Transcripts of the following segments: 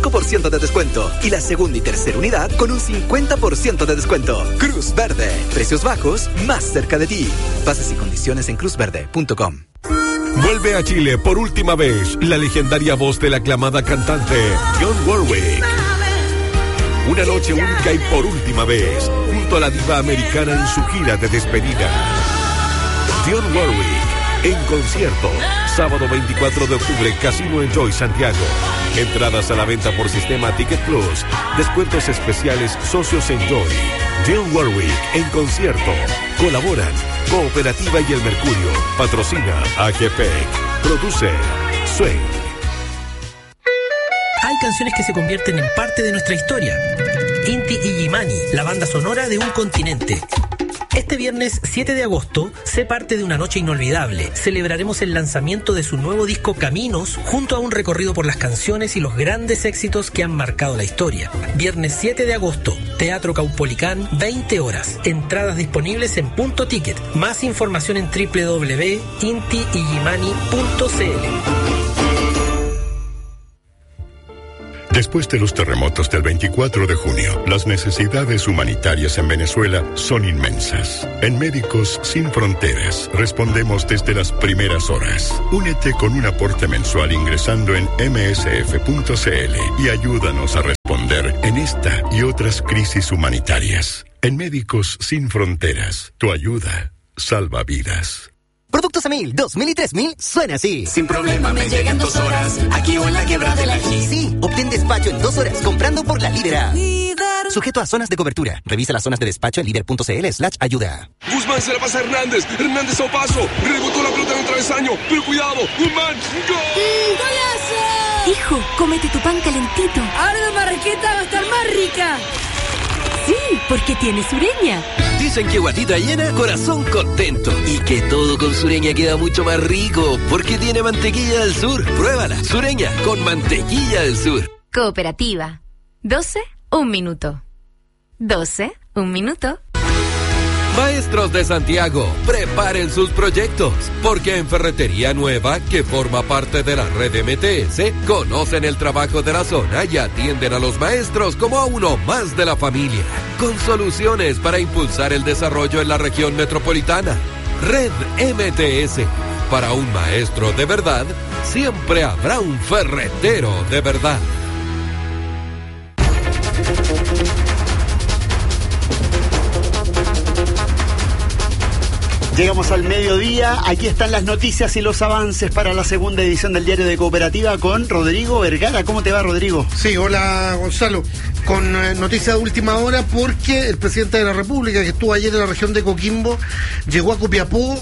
5% de descuento y la segunda y tercera unidad con un 50% de descuento. Cruz Verde, precios bajos más cerca de ti. Bases y condiciones en cruzverde.com. Vuelve a Chile por última vez la legendaria voz de la aclamada cantante Dionne Warwick. Una noche única y por última vez junto a la diva americana en su gira de despedida. Dionne Warwick en concierto, sábado 24 de octubre, Casino Enjoy Santiago. Entradas a la venta por sistema Ticket Plus. Descuentos especiales Socios Enjoy. Dionne Warwick en concierto. Colaboran Cooperativa y El Mercurio. Patrocina AGPEC. Produce Swing. Hay canciones que se convierten en parte de nuestra historia. Inti Illimani, la banda sonora de un continente. Este viernes 7 de agosto, sé parte de una noche inolvidable. Celebraremos el lanzamiento de su nuevo disco Caminos, junto a un recorrido por las canciones y los grandes éxitos que han marcado la historia. Viernes 7 de agosto, Teatro Caupolicán, 20 horas. Entradas disponibles en Punto Ticket. Más información en www.intiillimani.cl. Después de los terremotos del 24 de junio, las necesidades humanitarias en Venezuela son inmensas. En Médicos Sin Fronteras respondemos desde las primeras horas. Únete con un aporte mensual ingresando en msf.cl y ayúdanos a responder en esta y otras crisis humanitarias. En Médicos Sin Fronteras, tu ayuda salva vidas. Productos Emil 2000 y 3000 suena así. Sin problema me llegan 2 horas, aquí o en la Quebrada del Ají. Sí, obtén despacho en 2 horas comprando por la Líder. Sujeto a zonas de cobertura. Revisa las zonas de despacho en líder.cl/ayuda. Guzmán se la pasa a Hernández. Hernández a paso. Rebotó la pelota en un travesaño. Pero cuidado. Guzmán. ¡Gol! ¡Golazo! Hijo, cómete tu pan calentito. Ahora la marraqueta va a estar más rica. Sí, porque tiene Sureña. Dicen que guatita llena, corazón contento. Y que todo con Sureña queda mucho más rico, porque tiene mantequilla del sur. Pruébala, Sureña, con mantequilla del sur. Cooperativa. 12, 1 minuto. 12, 1 minuto. Maestros de Santiago, preparen sus proyectos, porque en Ferretería Nueva, que forma parte de la red MTS, conocen el trabajo de la zona y atienden a los maestros como a uno más de la familia, con soluciones para impulsar el desarrollo en la región metropolitana. Red MTS, para un maestro de verdad, siempre habrá un ferretero de verdad. Llegamos al mediodía, aquí están las noticias y los avances para la segunda edición del Diario de Cooperativa con Rodrigo Vergara. ¿Cómo te va, Rodrigo? Sí, hola Gonzalo, con noticias de última hora porque el presidente de la República, que estuvo ayer en la región de Coquimbo, llegó a Copiapó,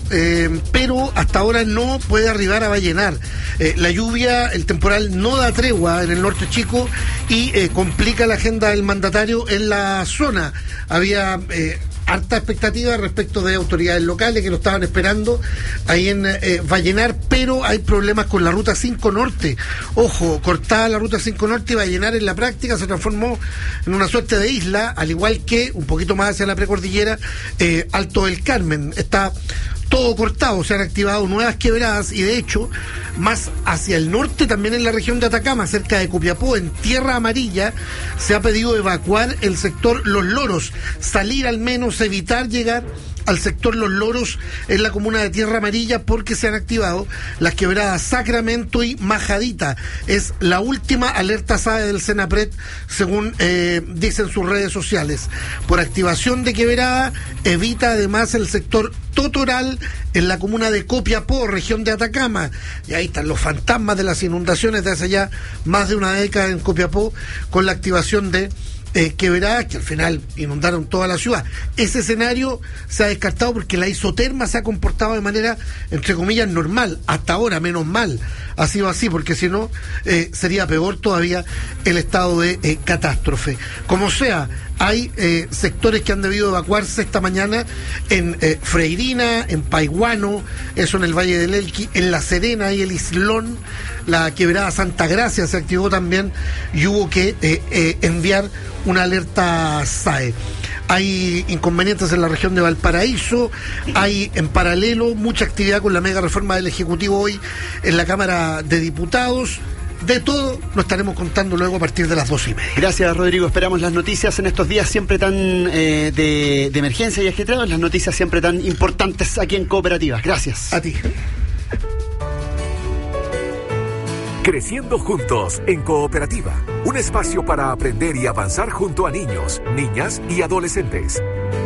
pero hasta ahora no puede arribar a Vallenar. La lluvia, el temporal no da tregua en el norte chico y complica la agenda del mandatario en la zona. Había harta expectativa respecto de autoridades locales que lo estaban esperando ahí en Vallenar, pero hay problemas con la Ruta 5 Norte. Ojo, cortada la Ruta 5 Norte y Vallenar en la práctica se transformó en una suerte de isla, al igual que un poquito más hacia la precordillera, Alto del Carmen. Está todo cortado, se han activado nuevas quebradas y de hecho más hacia el norte, también en la región de Atacama, cerca de Copiapó, en Tierra Amarilla, se ha pedido evacuar el sector Los Loros, salir al menos, evitar llegar al sector Los Loros en la comuna de Tierra Amarilla porque se han activado las quebradas Sacramento y Majadita. Es la última alerta SAE del Senapred, según dicen sus redes sociales. Por activación de quebrada, evita además el sector Totoral en la comuna de Copiapó, región de Atacama. Y ahí están los fantasmas de las inundaciones de hace ya más de una década en Copiapó, con la activación de quebradas que al final inundaron toda la ciudad. Ese escenario se ha descartado porque la isoterma se ha comportado de manera, entre comillas, normal. Hasta ahora, menos mal, ha sido así, porque si no, sería peor todavía el estado de catástrofe. Como sea, hay sectores que han debido evacuarse esta mañana en Freirina, en Paiguano, eso en el Valle del Elqui, en La Serena y el Islón. La quebrada Santa Gracia se activó también y hubo que enviar una alerta SAE. Hay inconvenientes en la región de Valparaíso, hay en paralelo mucha actividad con la mega reforma del Ejecutivo hoy en la Cámara de Diputados. de todo lo estaremos contando luego a partir de las 2:30. Gracias, Rodrigo. Esperamos las noticias en estos días siempre tan de emergencia y ajetreados, las noticias siempre tan importantes aquí en Cooperativa. Gracias. A ti. Creciendo juntos en Cooperativa, un espacio para aprender y avanzar junto a niños, niñas y adolescentes.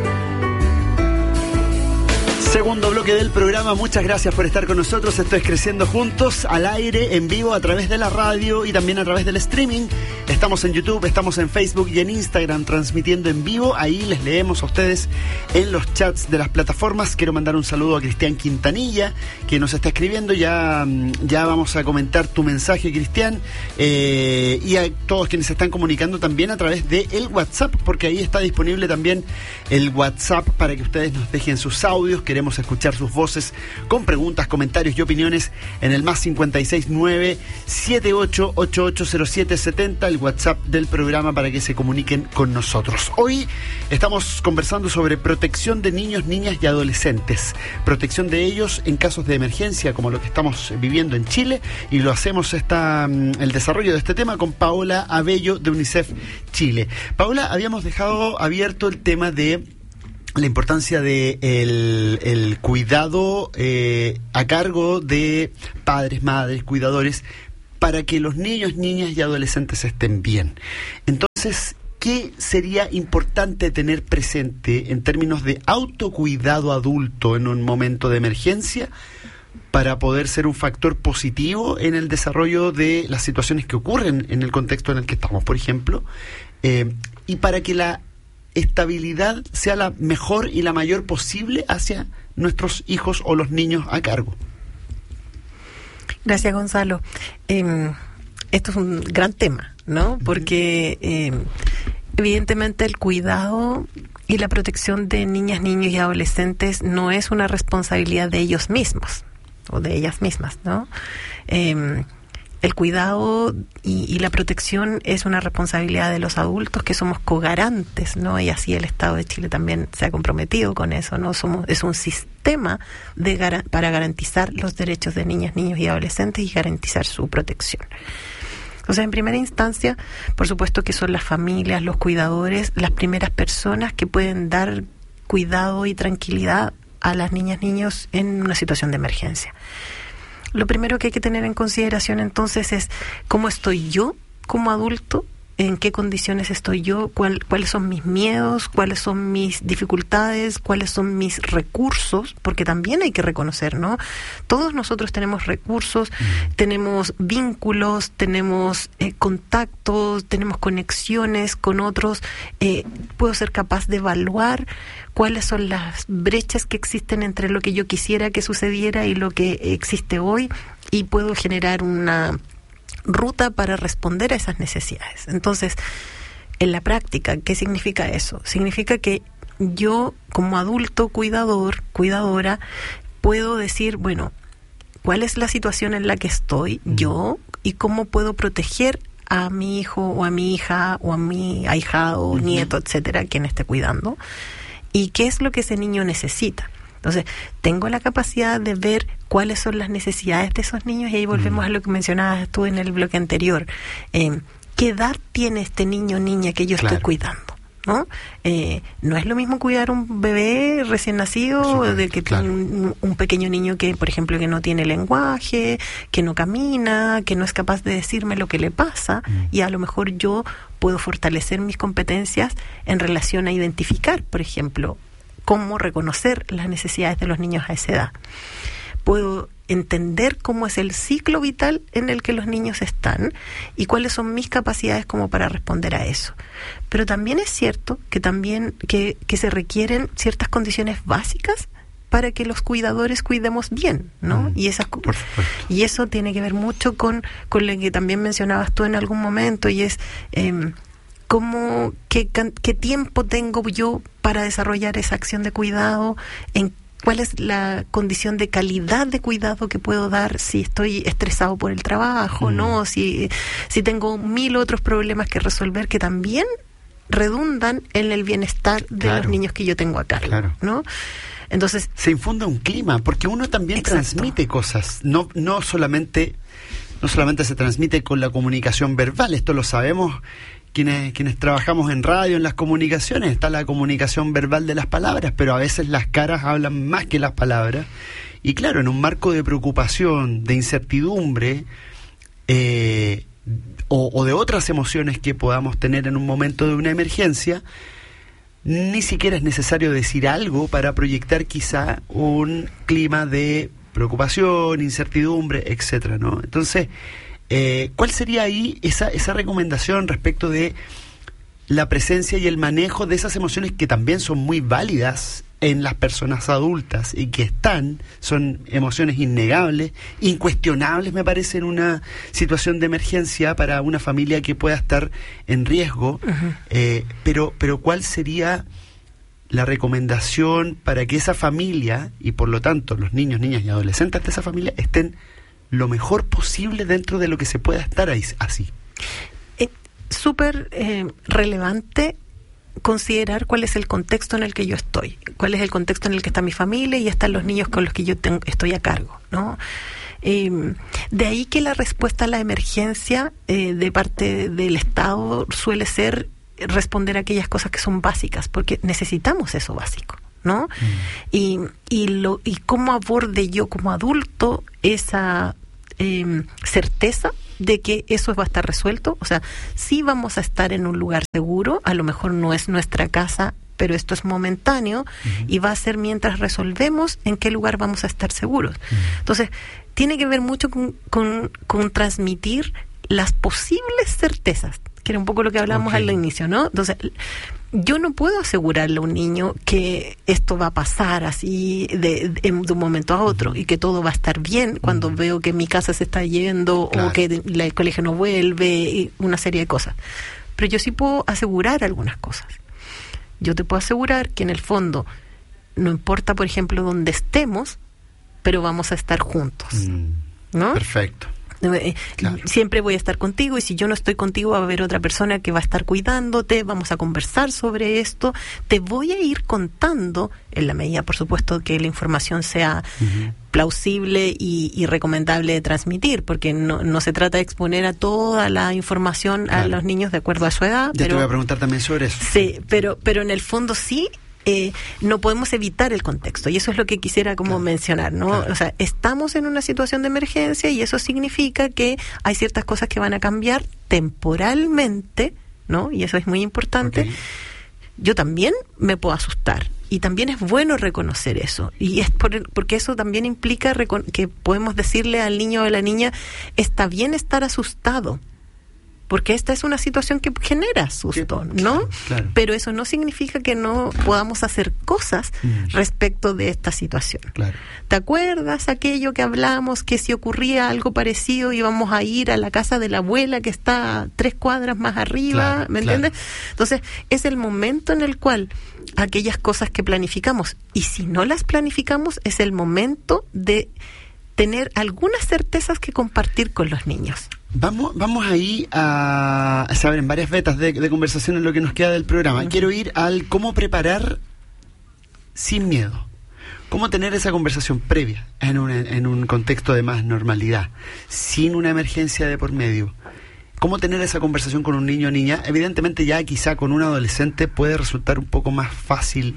Segundo bloque del programa, muchas gracias por estar con nosotros. Esto es Creciendo Juntos, al aire, en vivo, a través de la radio y también a través del streaming. Estamos en YouTube, estamos en Facebook y en Instagram transmitiendo en vivo. Ahí les leemos a ustedes en los chats de las plataformas. Quiero mandar un saludo a Cristian Quintanilla, que nos está escribiendo. Ya vamos a comentar tu mensaje, Cristian, y a todos quienes se están comunicando también a través de el WhatsApp, porque ahí está disponible también el WhatsApp para que ustedes nos dejen sus audios. Queremos escuchar sus voces con preguntas, comentarios y opiniones en el +569 78880770, el WhatsApp del programa, para que se comuniquen con nosotros. Hoy estamos conversando sobre protección de niños, niñas y adolescentes, protección de ellos en casos de emergencia como lo que estamos viviendo en Chile, y lo hacemos el desarrollo de este tema con Paola Abello de UNICEF Chile. Paola, habíamos dejado abierto el tema de la importancia de el cuidado a cargo de padres, madres, cuidadores, para que los niños, niñas y adolescentes estén bien. Entonces, ¿qué sería importante tener presente en términos de autocuidado adulto en un momento de emergencia para poder ser un factor positivo en el desarrollo de las situaciones que ocurren en el contexto en el que estamos, por ejemplo, y para que la estabilidad sea la mejor y la mayor posible hacia nuestros hijos o los niños a cargo? Gracias, Gonzalo. Esto es un gran tema, ¿no? Porque evidentemente el cuidado y la protección de niñas, niños y adolescentes no es una responsabilidad de ellos mismos o de ellas mismas, ¿no? El cuidado y la protección es una responsabilidad de los adultos, que somos cogarantes, ¿no? Y así el Estado de Chile también se ha comprometido con eso, ¿no? Es un sistema para garantizar los derechos de niñas, niños y adolescentes y garantizar su protección. O sea, en primera instancia, por supuesto que son las familias, los cuidadores, las primeras personas que pueden dar cuidado y tranquilidad a las niñas, niños en una situación de emergencia. Lo primero que hay que tener en consideración entonces es cómo estoy yo como adulto, en qué condiciones estoy yo, cuáles son mis miedos, cuáles son mis dificultades, cuáles son mis recursos, porque también hay que reconocer, ¿no? Todos nosotros tenemos recursos, tenemos vínculos, tenemos contactos, tenemos conexiones con otros. Puedo ser capaz de evaluar cuáles son las brechas que existen entre lo que yo quisiera que sucediera y lo que existe hoy, y puedo generar una ruta para responder a esas necesidades. Entonces, en la práctica, ¿qué significa eso? Significa que yo, como adulto cuidador, cuidadora, puedo decir, bueno, ¿cuál es la situación en la que estoy yo y cómo puedo proteger a mi hijo o a mi hija o a mi ahijado o nieto, etcétera, quien esté cuidando? ¿Y qué es lo que ese niño necesita? Entonces, tengo la capacidad de ver cuáles son las necesidades de esos niños, y ahí volvemos a lo que mencionabas tú en el bloque anterior. ¿Qué edad tiene este niño o niña que yo estoy cuidando? ¿No? No es lo mismo cuidar un bebé recién nacido de que un pequeño niño que, por ejemplo, que no tiene lenguaje, que no camina, que no es capaz de decirme lo que le pasa, y a lo mejor yo puedo fortalecer mis competencias en relación a identificar, por ejemplo, cómo reconocer las necesidades de los niños a esa edad. Puedo entender cómo es el ciclo vital en el que los niños están y cuáles son mis capacidades como para responder a eso. Pero también es cierto que se requieren ciertas condiciones básicas para que los cuidadores cuidemos bien, ¿no? Y eso tiene que ver mucho con lo que también mencionabas tú en algún momento, y es qué tiempo tengo yo para desarrollar esa acción de cuidado, cuál es la condición de calidad de cuidado que puedo dar si estoy estresado por el trabajo, ¿no? Si tengo 1000 otros problemas que resolver que también redundan en el bienestar de los niños que yo tengo a cargo, ¿no? Entonces se infunde un clima, porque uno también transmite cosas, no solamente no solamente se transmite con la comunicación verbal, esto lo sabemos quienes trabajamos en radio, en las comunicaciones, está la comunicación verbal de las palabras, pero a veces las caras hablan más que las palabras. Y claro, en un marco de preocupación, de incertidumbre, o de otras emociones que podamos tener en un momento de una emergencia, ni siquiera es necesario decir algo para proyectar quizá un clima de preocupación, incertidumbre, etcétera, ¿no? Entonces, ¿cuál sería ahí esa recomendación respecto de la presencia y el manejo de esas emociones que también son muy válidas en las personas adultas y que son emociones innegables, incuestionables, me parece, en una situación de emergencia para una familia que pueda estar en riesgo? Pero ¿cuál sería la recomendación para que esa familia, y por lo tanto los niños, niñas y adolescentes de esa familia, estén lo mejor posible dentro de lo que se pueda estar ahí, así? Es súper relevante considerar cuál es el contexto en el que yo estoy, cuál es el contexto en el que está mi familia y están los niños con los que yo estoy a cargo, ¿no? De ahí que la respuesta a la emergencia de parte del Estado suele ser responder a aquellas cosas que son básicas, porque necesitamos eso básico, ¿no? Y cómo aborde yo como adulto esa certeza de que eso va a estar resuelto. O sea, sí vamos a estar en un lugar seguro, a lo mejor no es nuestra casa, pero esto es momentáneo y va a ser mientras resolvemos en qué lugar vamos a estar seguros. Entonces, tiene que ver mucho con transmitir las posibles certezas, que era un poco lo que hablábamos al inicio, ¿no? Entonces, yo no puedo asegurarle a un niño que esto va a pasar así de un momento a otro y que todo va a estar bien cuando veo que mi casa se está yendo o que el colegio no vuelve y una serie de cosas. Pero yo sí puedo asegurar algunas cosas. Yo te puedo asegurar que en el fondo no importa, por ejemplo, dónde estemos, pero vamos a estar juntos, ¿no? Perfecto. Claro. Siempre voy a estar contigo y si yo no estoy contigo va a haber otra persona que va a estar cuidándote, vamos a conversar sobre esto, te voy a ir contando en la medida, por supuesto, que la información sea plausible y recomendable de transmitir, porque no se trata de exponer a toda la información a los niños de acuerdo a su edad. Ya te voy a preguntar también sobre eso. Sí, pero en el fondo sí. No podemos evitar el contexto y eso es lo que quisiera como mencionar, ¿no? O sea, estamos en una situación de emergencia y eso significa que hay ciertas cosas que van a cambiar temporalmente, ¿no? Y eso es muy importante. Yo también me puedo asustar y también es bueno reconocer eso y es porque eso también implica que podemos decirle al niño o a la niña, está bien estar asustado, porque esta es una situación que genera susto, ¿no? Claro. Pero eso no significa que no podamos hacer cosas respecto de esta situación. Claro. ¿Te acuerdas aquello que hablamos, que si ocurría algo parecido íbamos a ir a la casa de la abuela que está 3 cuadras más arriba? ¿Me entiendes? Entonces, es el momento en el cual aquellas cosas que planificamos, y si no las planificamos, es el momento de tener algunas certezas que compartir con los niños. Vamos ahí a saber en varias vetas de conversación en lo que nos queda del programa. Quiero ir al cómo preparar sin miedo. Cómo tener esa conversación previa en un contexto de más normalidad, sin una emergencia de por medio. Cómo tener esa conversación con un niño o niña. Evidentemente ya quizá con un adolescente puede resultar un poco más fácil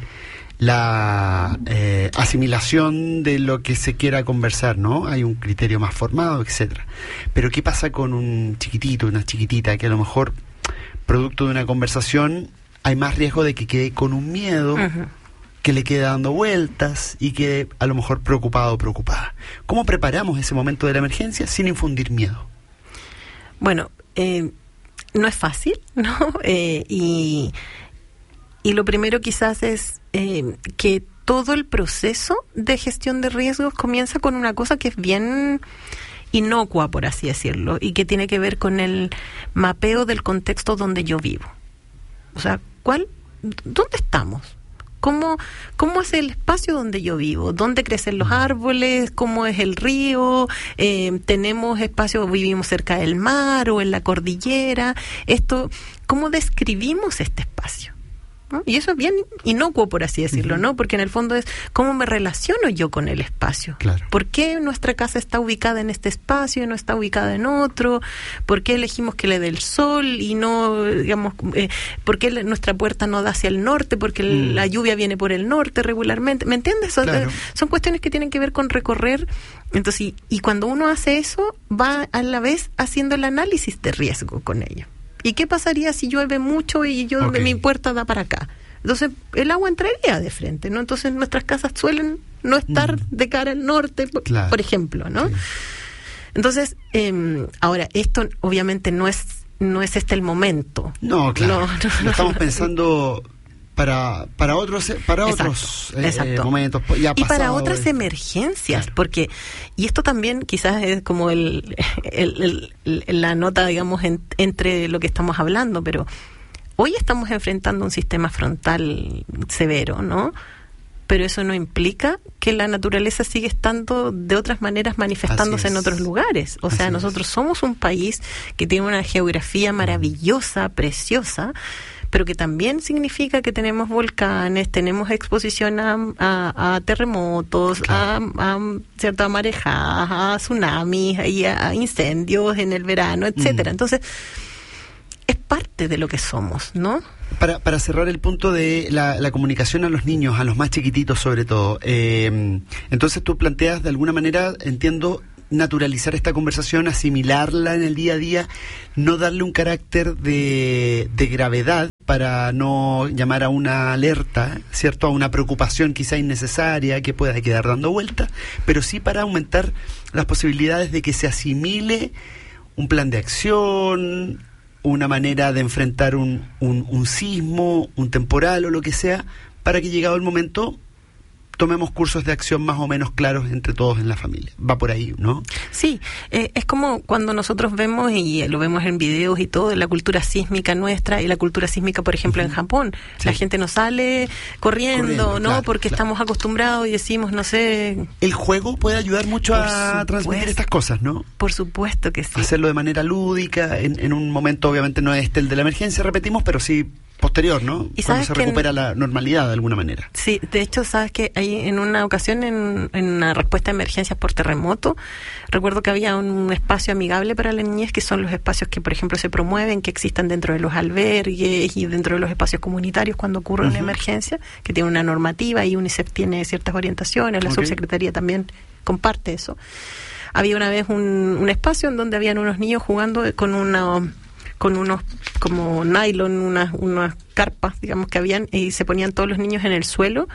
la asimilación de lo que se quiera conversar, ¿no? Hay un criterio más formado, etcétera. Pero ¿qué pasa con un chiquitito, una chiquitita, que a lo mejor, producto de una conversación, hay más riesgo de que quede con un miedo, que le quede dando vueltas y que a lo mejor preocupado o preocupada? ¿Cómo preparamos ese momento de la emergencia sin infundir miedo? Bueno, no es fácil, ¿no? Y lo primero quizás es que todo el proceso de gestión de riesgos comienza con una cosa que es bien inocua, por así decirlo, y que tiene que ver con el mapeo del contexto donde yo vivo. O sea, ¿dónde estamos? ¿Cómo es el espacio donde yo vivo? ¿Dónde crecen los árboles? ¿Cómo es el río? ¿Tenemos espacio, vivimos cerca del mar o en la cordillera? ¿Cómo describimos este espacio? ¿no? Y eso es bien inocuo, por así decirlo, ¿no? Porque en el fondo es cómo me relaciono yo con el espacio. Claro. ¿Por qué nuestra casa está ubicada en este espacio y no está ubicada en otro? ¿Por qué elegimos que le dé el sol y no, digamos, por qué nuestra puerta no da hacia el norte? Porque la lluvia viene por el norte regularmente. ¿Me entiendes? Claro. Son cuestiones que tienen que ver con recorrer. Entonces, y cuando uno hace eso, va a la vez haciendo el análisis de riesgo con ello. ¿Y qué pasaría si llueve mucho y mi puerta da para acá? Entonces, el agua entraría de frente, ¿no? Entonces, nuestras casas suelen no estar de cara al norte, por ejemplo, ¿no? Sí. Entonces, ahora, esto obviamente no es este el momento. No, claro. Lo estamos pensando para otros momentos. Ya y para otras emergencias, claro. Porque, y esto también quizás es como la nota, digamos, entre lo que estamos hablando, pero hoy estamos enfrentando un sistema frontal severo, ¿no? Pero eso no implica que la naturaleza sigue estando de otras maneras manifestándose en otros lugares. O sea, nosotros somos un país que tiene una geografía maravillosa, preciosa, pero que también significa que tenemos volcanes, tenemos exposición a terremotos, claro. a marejadas, a tsunamis, a incendios en el verano, etcétera. Entonces, es parte de lo que somos, ¿no? Para cerrar el punto de la comunicación a los niños, a los más chiquititos sobre todo, entonces tú planteas de alguna manera, entiendo, naturalizar esta conversación, asimilarla en el día a día, no darle un carácter de gravedad para no llamar a una alerta, ¿cierto? A una preocupación quizá innecesaria que pueda quedar dando vuelta, pero sí para aumentar las posibilidades de que se asimile un plan de acción, una manera de enfrentar un sismo, un temporal o lo que sea, para que llegado el momento tomemos cursos de acción más o menos claros entre todos en la familia. Va por ahí, ¿no? Sí, es como cuando nosotros vemos, y lo vemos en videos y todo, la cultura sísmica nuestra y la cultura sísmica, por ejemplo, en Japón. Sí. La gente no sale corriendo, ¿no? Claro, porque estamos acostumbrados y decimos, no sé... El juego puede ayudar mucho a transmitir estas cosas, ¿no? Por supuesto que sí. Hacerlo de manera lúdica, en un momento obviamente no es el de la emergencia, repetimos, pero sí... posterior, ¿no? Y cuando se recupera la normalidad de alguna manera. Sí, de hecho, sabes que ahí en una ocasión, en una respuesta a emergencias por terremoto, recuerdo que había un espacio amigable para la niñez, que son los espacios que, por ejemplo, se promueven, que existan dentro de los albergues y dentro de los espacios comunitarios cuando ocurre una emergencia, que tiene una normativa y UNICEF tiene ciertas orientaciones, la subsecretaría también comparte eso. Había una vez un espacio en donde habían unos niños jugando con unos como nylon, unas carpas, digamos, que habían, y se ponían todos los niños en el suelo,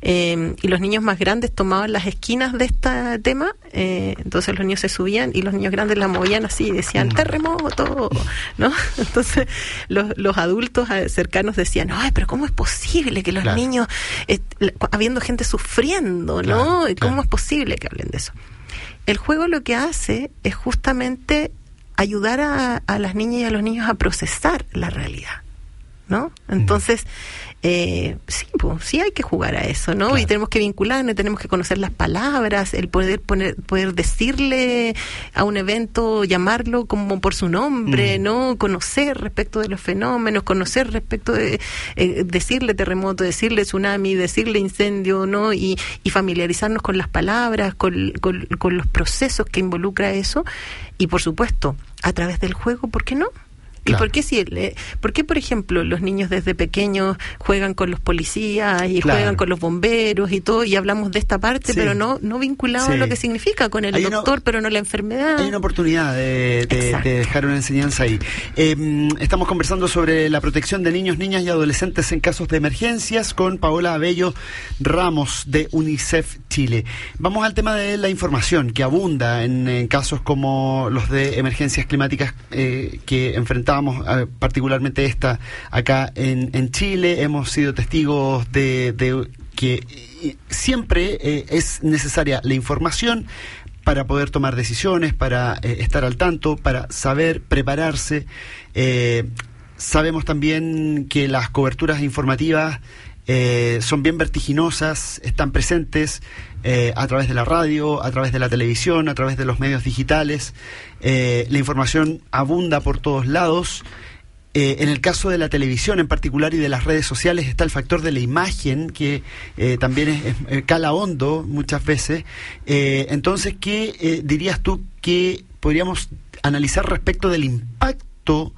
y los niños más grandes tomaban las esquinas de este tema, entonces los niños se subían y los niños grandes la movían así y decían terremoto, ¿no? Entonces los adultos cercanos decían, ay, pero ¿cómo es posible que los niños, habiendo gente sufriendo, ¿no? ¿Cómo es posible que hablen de eso? El juego lo que hace es justamente ayudar a las niñas y a los niños a procesar la realidad, ¿no? Entonces, sí hay que jugar a eso, ¿no? Claro. Y tenemos que vincularnos, tenemos que conocer las palabras, el poder decirle a un evento, llamarlo como por su nombre, ¿no? Conocer respecto de los fenómenos, conocer respecto de decirle terremoto, decirle tsunami, decirle incendio, ¿no? Y familiarizarnos con las palabras, con los procesos que involucra eso, y por supuesto, a través del juego, ¿por qué no? ¿Y por qué, por ejemplo, los niños desde pequeños juegan con los policías y juegan con los bomberos y todo, y hablamos de esta parte, pero no vinculado a lo que significa con el doctor, pero no la enfermedad? Hay una oportunidad de dejar una enseñanza ahí. Estamos conversando sobre la protección de niños, niñas y adolescentes en casos de emergencias con Paola Abello Ramos de UNICEF Chile. Vamos al tema de la información, que abunda en casos como los de emergencias climáticas que enfrentamos, particularmente esta acá en Chile. Hemos sido testigos de que siempre es necesaria la información para poder tomar decisiones, para estar al tanto, para saber prepararse. Sabemos también que las coberturas informativas son bien vertiginosas, están presentes a través de la radio, a través de la televisión, a través de los medios digitales. La información abunda por todos lados En el caso de la televisión en particular y de las redes sociales está el factor de la imagen, que también cala hondo muchas veces. Entonces, ¿qué dirías tú que podríamos analizar respecto del impacto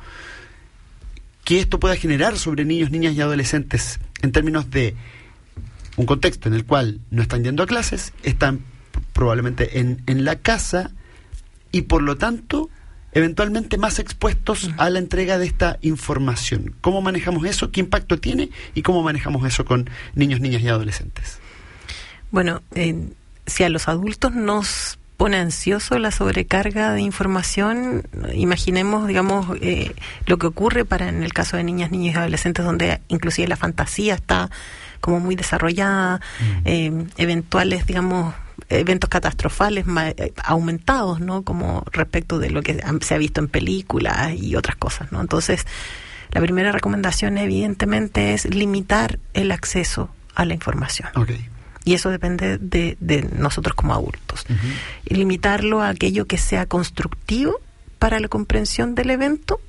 que esto pueda generar sobre niños, niñas y adolescentes en términos de un contexto en el cual no están yendo a clases, están probablemente en la casa y por lo tanto eventualmente más expuestos a la entrega de esta información? ¿Cómo manejamos eso? ¿Qué impacto tiene? ¿Y cómo manejamos eso con niños, niñas y adolescentes? Bueno, si a los adultos nos pone ansioso la sobrecarga de información, imaginemos, digamos, lo que ocurre en el caso de niñas, niños y adolescentes, donde inclusive la fantasía está como muy desarrollada, eventuales, digamos, eventos catastrofales aumentados, ¿no? Como respecto de lo que se ha visto en películas y otras cosas, ¿no? Entonces, la primera recomendación evidentemente es limitar el acceso a la información. Okay. Y eso depende de nosotros como adultos. Y limitarlo a aquello que sea constructivo para la comprensión del evento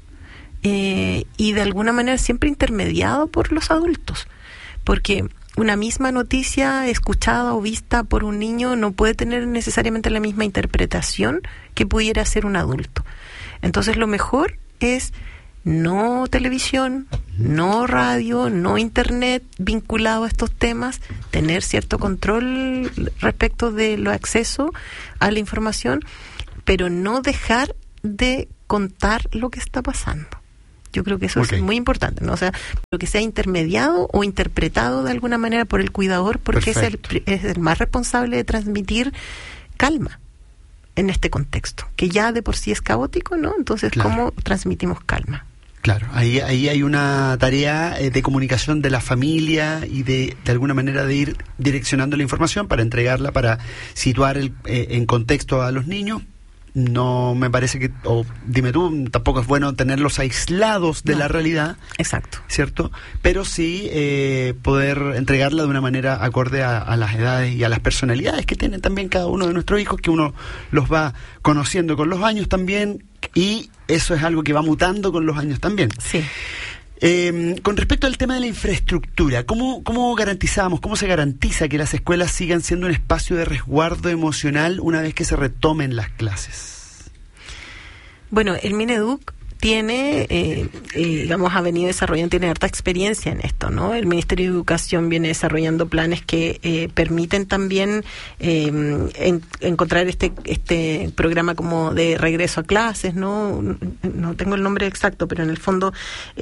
y de alguna manera siempre intermediado por los adultos. Porque una misma noticia escuchada o vista por un niño no puede tener necesariamente la misma interpretación que pudiera hacer un adulto. Entonces lo mejor es no televisión, no radio, no internet vinculado a estos temas, tener cierto control respecto de lo acceso a la información, pero no dejar de contar lo que está pasando. Yo creo que eso es muy importante, ¿no? O sea, lo que sea intermediado o interpretado de alguna manera por el cuidador, porque es el más responsable de transmitir calma en este contexto, que ya de por sí es caótico, ¿no? Entonces, claro, ¿cómo transmitimos calma? Claro, ahí hay una tarea de comunicación de la familia y de alguna manera de ir direccionando la información para entregarla, para situar en contexto a los niños. No me parece que, o dime tú, tampoco es bueno tenerlos aislados de la realidad. Exacto. ¿Cierto? Pero sí poder entregarla de una manera acorde a las edades y a las personalidades que tienen también cada uno de nuestros hijos, que uno los va conociendo con los años también, y eso es algo que va mutando con los años también. Sí. Con respecto al tema de la infraestructura, ¿cómo se garantiza que las escuelas sigan siendo un espacio de resguardo emocional una vez que se retomen las clases? Bueno, el Mineduc tiene, ha venido desarrollando, tiene harta experiencia en esto, ¿no? El Ministerio de Educación viene desarrollando planes que permiten también encontrar este programa como de regreso a clases, ¿no? No tengo el nombre exacto, pero en el fondo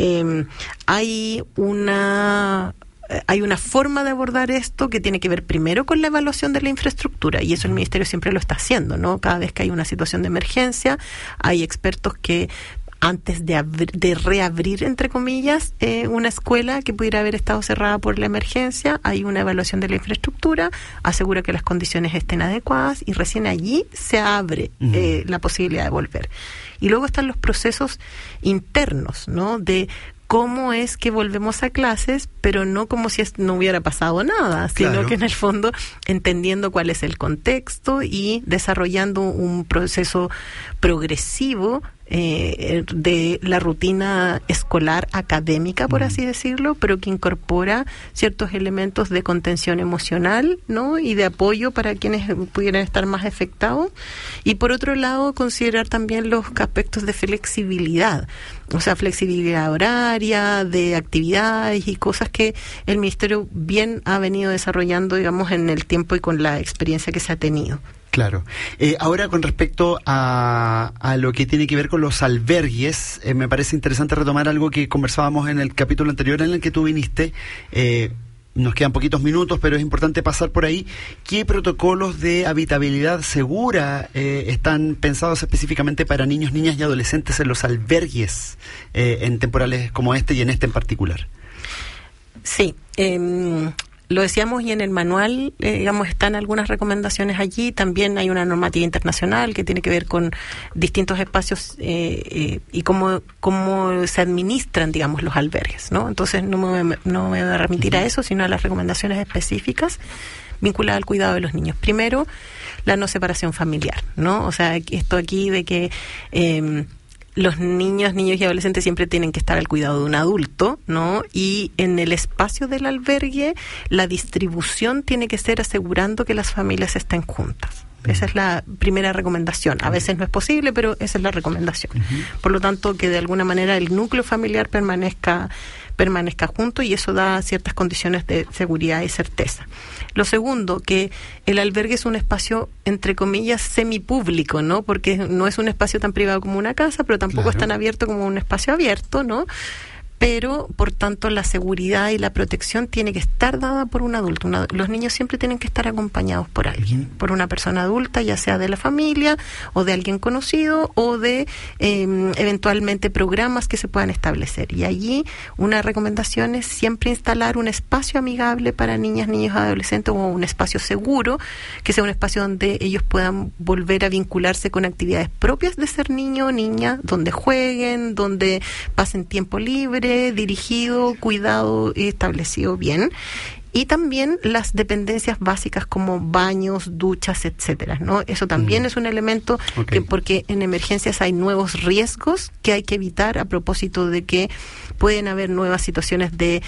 hay una forma de abordar esto que tiene que ver primero con la evaluación de la infraestructura, y eso el Ministerio siempre lo está haciendo, ¿no? Cada vez que hay una situación de emergencia, hay expertos que antes de reabrir, entre comillas, una escuela que pudiera haber estado cerrada por la emergencia, hay una evaluación de la infraestructura, asegura que las condiciones estén adecuadas y recién allí se abre la posibilidad de volver. Y luego están los procesos internos, ¿no? De cómo es que volvemos a clases, pero no como si no hubiera pasado nada, sino que en el fondo entendiendo cuál es el contexto y desarrollando un proceso progresivo de la rutina escolar académica, por así decirlo, pero que incorpora ciertos elementos de contención emocional, ¿no? Y de apoyo para quienes pudieran estar más afectados. Y por otro lado, considerar también los aspectos de flexibilidad, o sea, flexibilidad horaria, de actividades y cosas que el Ministerio bien ha venido desarrollando, digamos, en el tiempo y con la experiencia que se ha tenido. Claro. Ahora, con respecto a lo que tiene que ver con los albergues, me parece interesante retomar algo que conversábamos en el capítulo anterior en el que tú viniste. Nos quedan poquitos minutos, pero es importante pasar por ahí. ¿Qué protocolos de habitabilidad segura están pensados específicamente para niños, niñas y adolescentes en los albergues en temporales como este y en este en particular? Sí, lo decíamos, y en el manual, están algunas recomendaciones allí. También hay una normativa internacional que tiene que ver con distintos espacios y cómo se administran, digamos, los albergues, ¿no? Entonces no me voy a remitir a eso, sino a las recomendaciones específicas vinculadas al cuidado de los niños. Primero, la no separación familiar, ¿no? O sea, esto aquí de que los niños y adolescentes siempre tienen que estar al cuidado de un adulto, ¿no? Y en el espacio del albergue, la distribución tiene que ser asegurando que las familias estén juntas. Esa es la primera recomendación. A veces no es posible, pero esa es la recomendación. Por lo tanto, que de alguna manera el núcleo familiar permanezca junto, y eso da ciertas condiciones de seguridad y certeza. Lo segundo, que el albergue es un espacio, entre comillas, semipúblico, ¿no? Porque no es un espacio tan privado como una casa, pero tampoco es tan abierto como un espacio abierto, ¿no? Pero, por tanto, la seguridad y la protección tiene que estar dada por un adulto. Los niños siempre tienen que estar acompañados por alguien, por una persona adulta, ya sea de la familia o de alguien conocido o de eventualmente programas que se puedan establecer. Y allí una recomendación es siempre instalar un espacio amigable para niñas, niños, adolescentes, o un espacio seguro, que sea un espacio donde ellos puedan volver a vincularse con actividades propias de ser niño o niña, donde jueguen, donde pasen tiempo libre, dirigido, cuidado y establecido bien. Y también las dependencias básicas como baños, duchas, etcétera, ¿no? Eso también es un elemento porque en emergencias hay nuevos riesgos que hay que evitar a propósito de que pueden haber nuevas situaciones de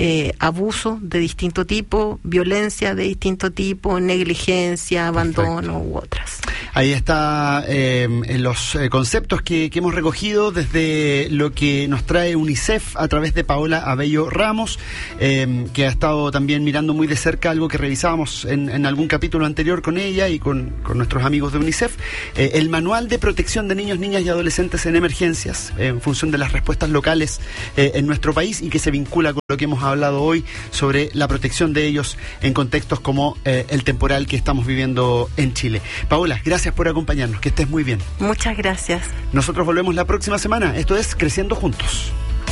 abuso de distinto tipo, violencia de distinto tipo, negligencia, abandono u otras. Ahí está los conceptos que hemos recogido desde lo que nos trae UNICEF a través de Paola Abello Ramos, que ha estado también mirando muy de cerca algo que revisábamos en algún capítulo anterior con ella y con nuestros amigos de UNICEF, el Manual de Protección de Niños, Niñas y Adolescentes en Emergencias, en función de las respuestas locales en nuestro país, y que se vincula con lo que hemos hablado hoy sobre la protección de ellos en contextos como el temporal que estamos viviendo en Chile. Paola, gracias por acompañarnos, que estés muy bien. Muchas gracias. Nosotros volvemos la próxima semana. Esto es Creciendo Juntos.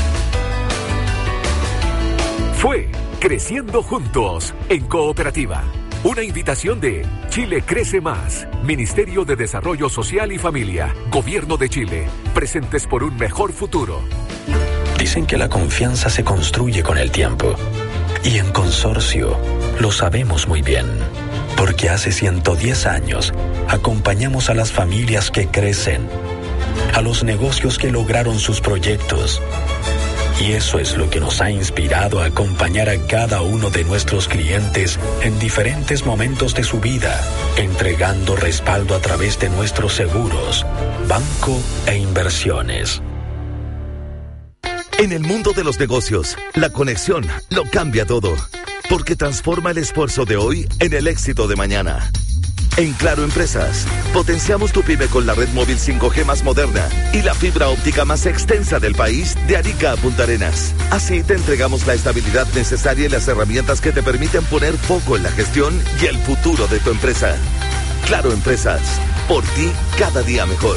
Fue Creciendo Juntos en Cooperativa. Una invitación de Chile Crece Más, Ministerio de Desarrollo Social y Familia, Gobierno de Chile, presentes por un mejor futuro. Dicen que la confianza se construye con el tiempo. Y en Consorcio lo sabemos muy bien. Porque hace 110 años acompañamos a las familias que crecen, a los negocios que lograron sus proyectos. Y eso es lo que nos ha inspirado a acompañar a cada uno de nuestros clientes en diferentes momentos de su vida, entregando respaldo a través de nuestros seguros, banco e inversiones. En el mundo de los negocios, la conexión lo cambia todo, porque transforma el esfuerzo de hoy en el éxito de mañana. En Claro Empresas, potenciamos tu pyme con la red móvil 5G más moderna y la fibra óptica más extensa del país, de Arica a Punta Arenas. Así te entregamos la estabilidad necesaria y las herramientas que te permiten poner foco en la gestión y el futuro de tu empresa. Claro Empresas, por ti cada día mejor.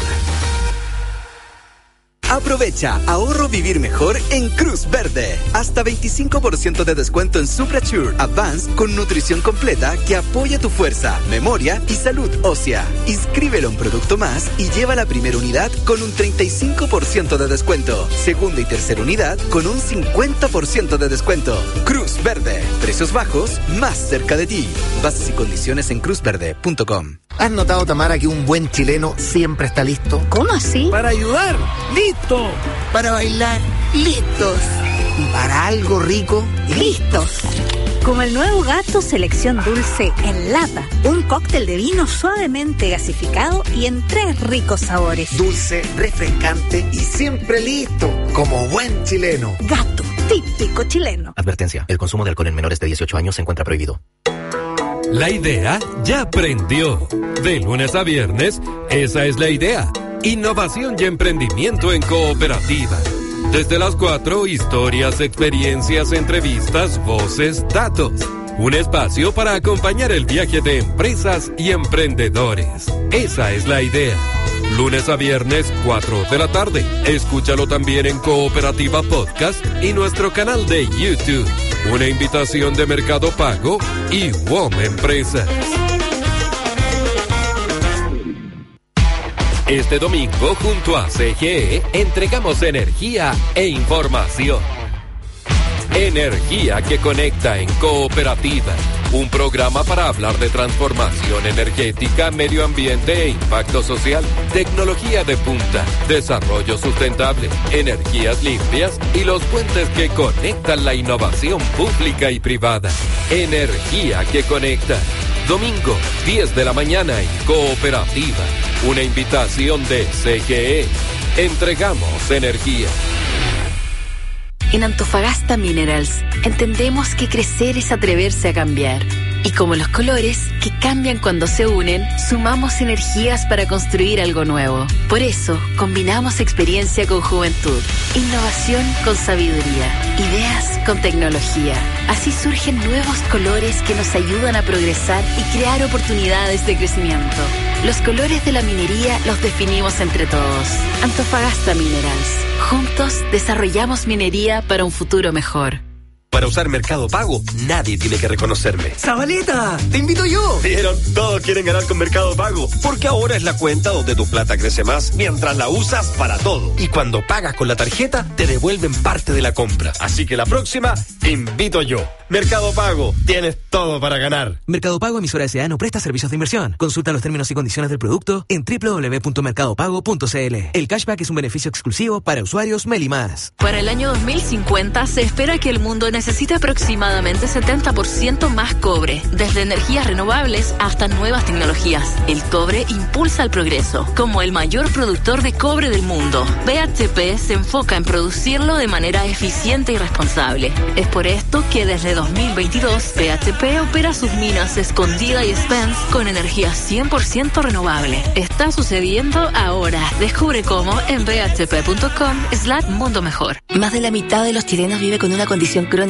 Aprovecha ahorro vivir mejor en Cruz Verde. Hasta 25% de descuento en SupraSure Advance con nutrición completa que apoya tu fuerza, memoria y salud ósea. Inscríbelo a un producto más y lleva la primera unidad con un 35% de descuento. Segunda y tercera unidad con un 50% de descuento. Cruz Verde. Precios bajos más cerca de ti. Bases y condiciones en cruzverde.com. ¿Has notado, Tamara, que un buen chileno siempre está listo? ¿Cómo así? Para ayudar, listo. Para bailar, listos. Y para algo rico, listos. Como el nuevo Gato Selección Dulce en lata. Un cóctel de vino suavemente gasificado y en 3 ricos sabores. Dulce, refrescante y siempre listo. Como buen chileno. Gato, típico chileno. Advertencia, el consumo de alcohol en menores de 18 años se encuentra prohibido. La idea ya prendió. De lunes a viernes, esa es la idea. Innovación y emprendimiento en Cooperativa. Desde las 4, historias, experiencias, entrevistas, voces, datos. Un espacio para acompañar el viaje de empresas y emprendedores. Esa es la idea. Lunes a viernes, 4 de la tarde. Escúchalo también en Cooperativa Podcast y nuestro canal de YouTube. Una invitación de Mercado Pago y WOM Empresas. Este domingo, junto a CGE, entregamos energía e información. Energía que conecta en Cooperativa. un programa para hablar de transformación energética, medio ambiente e impacto social, tecnología de punta, desarrollo sustentable, energías limpias y los puentes que conectan la innovación pública y privada. Energía que conecta. Domingo, 10 de la mañana en Cooperativa. Una invitación de CGE. Entregamos energía. En Antofagasta Minerals entendemos que crecer es atreverse a cambiar. Y como los colores, que cambian cuando se unen, sumamos energías para construir algo nuevo. Por eso, combinamos experiencia con juventud, innovación con sabiduría, ideas con tecnología. Así surgen nuevos colores que nos ayudan a progresar y crear oportunidades de crecimiento. Los colores de la minería los definimos entre todos. Antofagasta Minerals. Juntos desarrollamos minería para un futuro mejor. Para usar Mercado Pago, nadie tiene que reconocerme. ¡Zabaleta! ¡Te invito yo! ¿Vieron? Todos quieren ganar con Mercado Pago, porque ahora es la cuenta donde tu plata crece más mientras la usas para todo. Y cuando pagas con la tarjeta, te devuelven parte de la compra. Así que la próxima, te invito yo. Mercado Pago, tienes todo para ganar. Mercado Pago, emisora S.A. no presta servicios de inversión. Consulta los términos y condiciones del producto en www.mercadopago.cl. El cashback es un beneficio exclusivo para usuarios Meli+. Para el año 2050 se espera que el mundo necesite aproximadamente 70% más cobre, desde energías renovables hasta nuevas tecnologías. El cobre impulsa el progreso. Como el mayor productor de cobre del mundo, BHP se enfoca en producirlo de manera eficiente y responsable. Es por esto que desde 2022, BHP opera sus minas Escondida y Spence con energía 100% renovable. Está sucediendo ahora. Descubre cómo en bhp.com/mundo mejor. Más de la mitad de los chilenos vive con una condición crónica